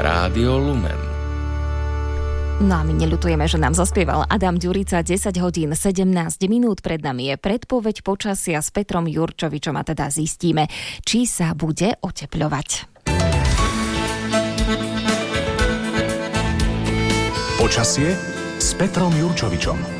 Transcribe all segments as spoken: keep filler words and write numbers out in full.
Rádio Lumen. No a my neľutujeme, že nám zaspieval Adam Ďurica. Desať hodín sedemnásť minút, pred nami je predpoveď počasia s Petrom Jurčovičom a teda zistíme, či sa bude otepľovať. Počasie s Petrom Jurčovičom.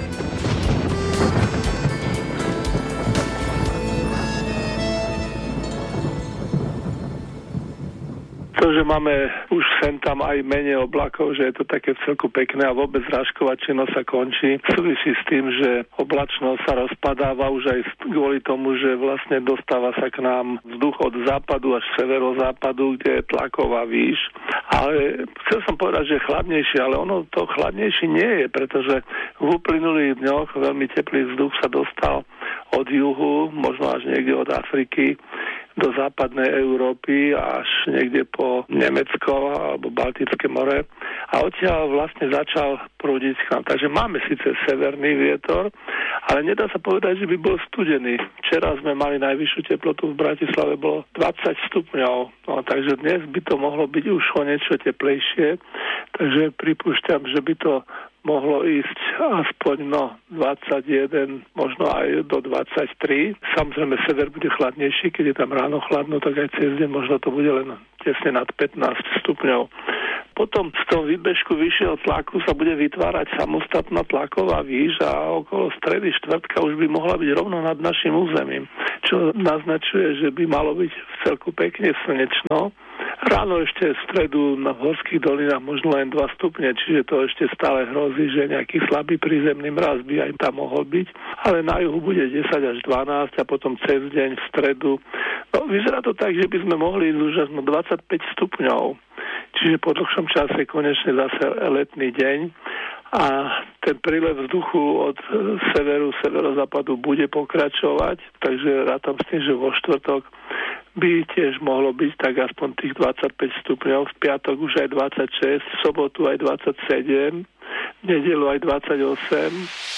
To, že máme už sem tam aj menej oblakov, že je to také vcelku pekné a vôbec zrážková činnosť sa končí, súvisí s tým, že oblačnosť sa rozpadáva už aj kvôli tomu, že vlastne dostáva sa k nám vzduch od západu až severozápadu, kde je tlaková výš. Ale chcel som povedať, že chladnejšie, ale ono to chladnejšie nie je, pretože v uplynulých dňoch veľmi teplý vzduch sa dostal od juhu, možno až niekde od Afriky, do západnej Európy až niekde po Nemecko alebo Baltické more a odtiaľ vlastne začal prúdiť k nám. Takže máme síce severný vietor, ale nedá sa povedať, že by bol studený. Včera sme mali najvyššiu teplotu v Bratislave, bolo dvadsať stupňov, no, takže dnes by to mohlo byť už o niečo teplejšie, takže pripúšťam, že by to mohlo ísť aspoň no dvadsaťjeden, možno aj do dvadsaťtri. Samozrejme, sever bude chladnejší, keď je tam ráno chladno, tak aj cez deň možno to bude len tesne nad pätnásť stupňov. Potom z toho výbežku vyššieho tlaku sa bude vytvárať samostatná tlaková výš a okolo stredy štvrtka už by mohla byť rovno nad našim územím, čo naznačuje, že by malo byť v celku pekne slnečno. Ráno ešte v stredu na horských dolinách možno len dva stupne, čiže to ešte stále hrozí, že nejaký slabý prízemný mraz by aj tam mohol byť. Ale na juhu bude desať až dvanásť a potom cez deň v stredu. No, vyzerá to tak, že by sme mohli ísť už až na dvadsaťpäť stupňov. Čiže po dlhšom čase konečne zase letný deň a ten prílev vzduchu od severu, severozápadu bude pokračovať, takže rátam s tým, že vo štvrtok by tiež mohlo byť tak aspoň tých dvadsaťpäť stupňov, v piatok už aj dvadsaťšesť, v sobotu aj dvadsaťsedem, v nedeľu aj dvadsaťosem.